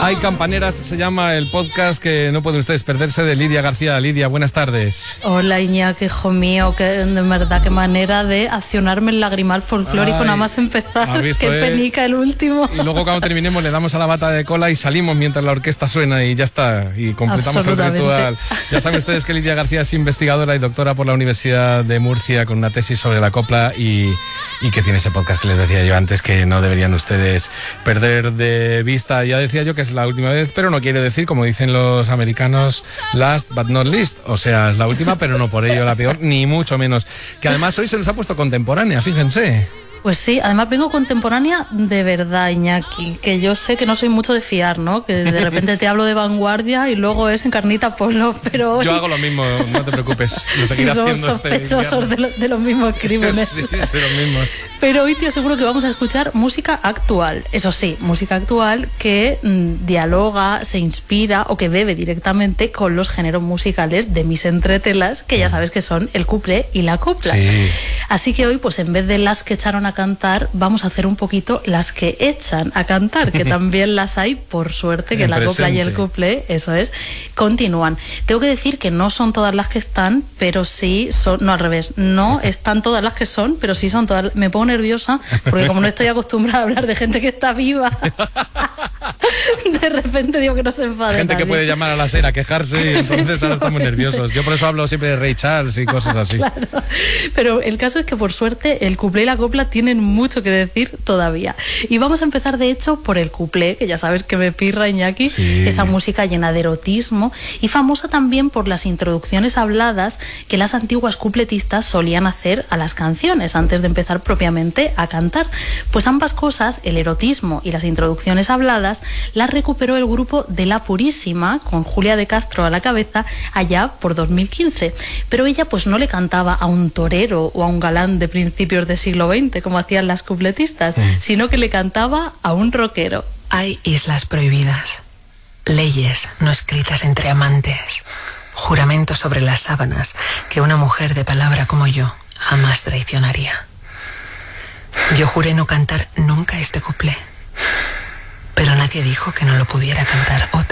Hay Campaneras, se llama el podcast que no pueden ustedes perderse, de Lidia García. Lidia, buenas tardes. Hola, Iñaki, hijo mío, que de verdad qué manera de accionarme el lagrimal folclórico. Ay, nada más empezar. Visto, qué penica el último. Y luego cuando terminemos le damos a la bata de cola y salimos mientras la orquesta suena y ya está, y completamos el ritual. Ya saben ustedes que Lidia García es investigadora y doctora por la Universidad de Murcia con una tesis sobre la copla y que tiene ese podcast que les decía yo antes que no deberían ustedes perder de vista. Ya decía yo que es la última vez, pero no quiere decir, como dicen los americanos, last but not least. O sea, es la última, pero no por ello la peor, ni mucho menos. Que además hoy se nos ha puesto contemporánea, fíjense. Pues sí, además vengo contemporánea de verdad, Iñaki, que yo sé que no soy mucho de fiar, ¿no? Que de repente te hablo de vanguardia y luego es Encarnita Polo, pero hoy... Yo hago lo mismo, no te preocupes, lo seguiré haciendo. Somos sospechosos de los mismos crímenes. Sí, de los mismos. Pero hoy te aseguro que vamos a escuchar música actual, eso sí, música actual que dialoga, se inspira o que bebe directamente con los géneros musicales de mis entretelas, que ya sabes que son el cuplé y la copla. Sí. Así que hoy, pues en vez de las que echaron a cantar, vamos a hacer un poquito las que echan a cantar, que también las hay, por suerte, que la copla y el cuplé, eso es, continúan. Tengo que decir que no son todas las que están, pero sí son, no, al revés, no están todas las que son, pero sí son todas. Me pongo nerviosa, porque como no estoy acostumbrada a hablar de gente que está viva, de repente digo que no se enfade gente nadie. Que puede llamar a la SER a quejarse y entonces ahora estamos nerviosos. Yo por eso hablo siempre de Ray Charles y cosas así. Claro. Pero el caso es que por suerte el cuplé y la copla tienen mucho que decir todavía. Y vamos a empezar de hecho por el cuplé, que ya sabes que me pirra, Iñaki, sí. Esa música llena de erotismo y famosa también por las introducciones habladas que las antiguas cupletistas solían hacer a las canciones antes de empezar propiamente a cantar. Pues ambas cosas, el erotismo y las introducciones habladas, las recuperó el grupo de La Purísima, con Julia de Castro a la cabeza, allá por 2015. Pero ella pues no le cantaba a un torero o a un galán de principios del siglo XX, como hacían las cupletistas, sino que le cantaba a un rockero. Hay islas prohibidas, leyes no escritas entre amantes, juramentos sobre las sábanas que una mujer de palabra como yo jamás traicionaría. Yo juré no cantar nunca este cuplé, pero nadie dijo que no lo pudiera cantar otra.